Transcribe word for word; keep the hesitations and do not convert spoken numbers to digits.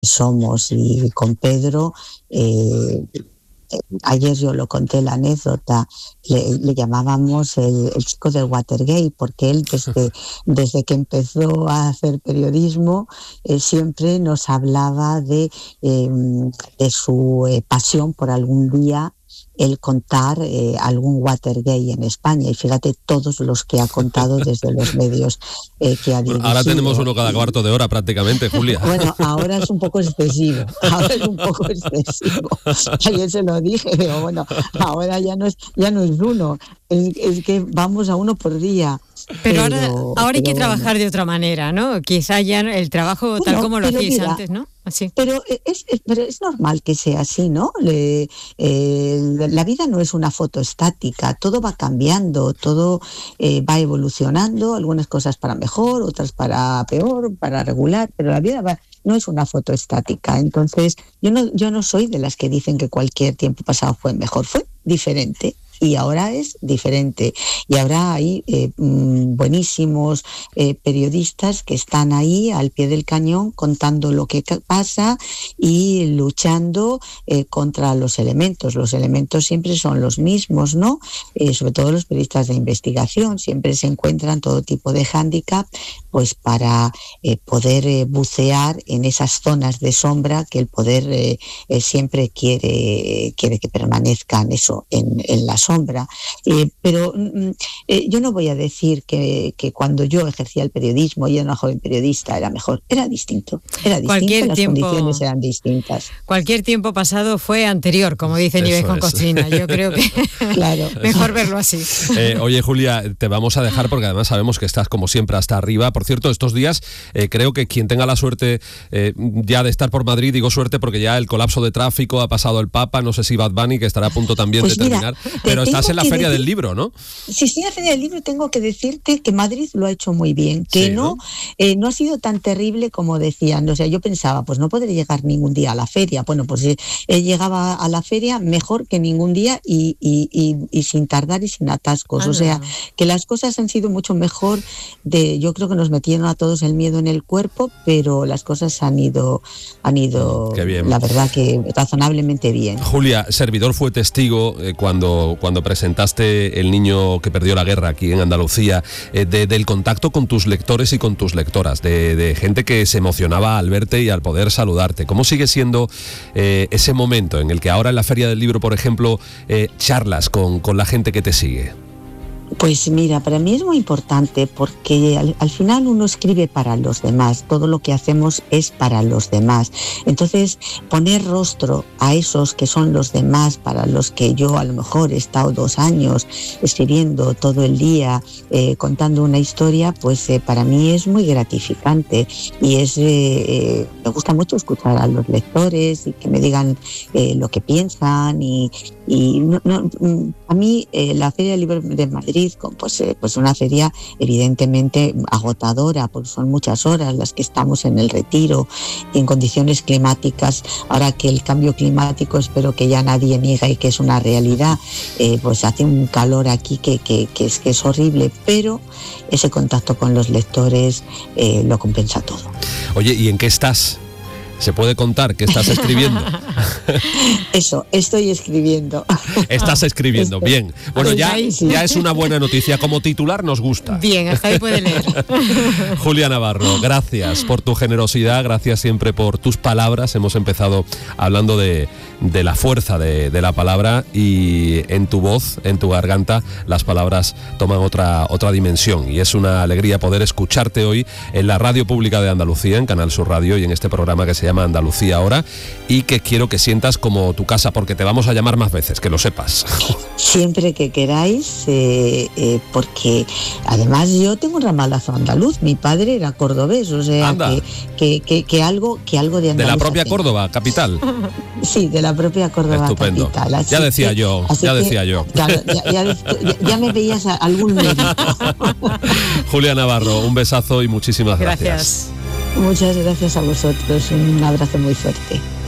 somos. Y con Pedro, eh, ayer yo lo conté la anécdota, le, le llamábamos el, el chico del Watergate, porque él desde, desde que empezó a hacer periodismo eh, siempre nos hablaba de, eh, de su eh, pasión por algún día el contar eh, algún Watergate en España, y fíjate todos los que ha contado desde los medios eh, que ha dirigido. Ahora tenemos uno cada cuarto de hora prácticamente, Julia. Bueno, ahora es un poco excesivo, ahora es un poco excesivo. Ayer se lo dije, pero bueno, ahora ya no es, ya no es uno, es, es que vamos a uno por día. Pero, pero ahora, ahora hay que bueno. trabajar de otra manera, ¿no? Quizá ya el trabajo bueno, tal como lo hacíais mira, antes, ¿no? Así. Pero es, es, pero es normal que sea así, ¿no? Le, eh, la vida no es una foto estática, todo va cambiando, todo eh, va evolucionando, algunas cosas para mejor, otras para peor, para regular, pero la vida va, no es una foto estática. Entonces, yo no, yo no soy de las que dicen que cualquier tiempo pasado fue mejor, fue diferente. Y ahora es diferente. Y ahora hay eh, buenísimos eh, periodistas que están ahí al pie del cañón contando lo que pasa y luchando eh, contra los elementos. Los elementos siempre son los mismos, ¿no? Eh, sobre todo los periodistas de investigación. Siempre se encuentran todo tipo de hándicap pues para eh, poder eh, bucear en esas zonas de sombra que el poder eh, eh, siempre quiere, quiere que permanezcan eso en, en la sombra. Sombra. Eh, pero eh, yo no voy a decir que, que cuando yo ejercía el periodismo y era una joven periodista era mejor, era distinto, era distinto, cualquier las tiempo, condiciones eran distintas. Cualquier tiempo pasado fue anterior, como dice Nieves con Costrina. Yo creo que claro. mejor verlo así. Eh, oye, Julia, te vamos a dejar porque además sabemos que estás como siempre hasta arriba. Por cierto, estos días eh, creo que quien tenga la suerte eh, ya de estar por Madrid, digo suerte porque ya el colapso de tráfico ha pasado el Papa, no sé si Bad Bunny, que estará a punto también pues de mira, terminar, pero estás en la Feria decir, del Libro, ¿no? Sí, sí, en la Feria del Libro tengo que decirte que Madrid lo ha hecho muy bien, que sí, no, ¿no? Eh, no ha sido tan terrible como decían. O sea, yo pensaba, pues no podré llegar ningún día a la feria. Bueno, pues eh, llegaba a la feria mejor que ningún día y, y, y, y sin tardar y sin atascos. Ah, o sea, no. que las cosas han sido mucho mejor. De, yo creo que nos metieron a todos el miedo en el cuerpo, pero las cosas han ido, han ido, Qué bien. la verdad que razonablemente bien. Julia, servidor fue testigo eh, cuando, cuando presentaste El niño que perdió la guerra aquí en Andalucía, eh, de, del contacto con tus lectores y con tus lectoras, de, de gente que se emocionaba al verte y al poder saludarte. ¿Cómo sigue siendo eh, ese momento en el que ahora en la Feria del Libro, por ejemplo, eh, charlas con, con la gente que te sigue? Pues mira, para mí es muy importante porque al, al final uno escribe para los demás, todo lo que hacemos es para los demás. Entonces, poner rostro a esos que son los demás, para los que yo a lo mejor he estado dos años escribiendo todo el día, eh, contando una historia, pues eh, para mí es muy gratificante y es eh, eh, me gusta mucho escuchar a los lectores y que me digan eh, lo que piensan y, y no, no, a mí eh, la Feria del Libro de Madrid Pues, eh, pues una feria evidentemente agotadora, porque son muchas horas las que estamos en el retiro y en condiciones climáticas. Ahora que el cambio climático espero que ya nadie niega y que es una realidad, eh, pues hace un calor aquí que, que, que, es, que es horrible, pero ese contacto con los lectores eh, lo compensa todo. Oye, ¿y en qué estás? ¿Se puede contar qué estás escribiendo? Eso, estoy escribiendo. Estás escribiendo, bien. Bueno, ya, ya es una buena noticia. Como titular nos gusta. Bien, hasta ahí puede leer. Julia Navarro, gracias por tu generosidad, gracias siempre por tus palabras. Hemos empezado hablando de, de la fuerza de, de la palabra y en tu voz, en tu garganta, las palabras toman otra, otra dimensión. Y es una alegría poder escucharte hoy en la Radio Pública de Andalucía, en Canal Sur Radio y en este programa que se llama Andalucía Ahora, y que quiero que sientas como tu casa, porque te vamos a llamar más veces, que lo sepas. Siempre que queráis, eh, eh, porque además yo tengo un ramalazo andaluz, mi padre era cordobés, o sea que, que, que, que algo que algo de Andalucía. ¿De la propia tengo. Córdoba, capital? Sí, de la propia Córdoba. Estupendo. Capital. Así ya decía que, yo, ya que, decía yo. Claro, ya, ya, ya, ya me veías algún mérito. Julia Navarro, un besazo y muchísimas gracias. Gracias. Muchas gracias a vosotros, un abrazo muy fuerte.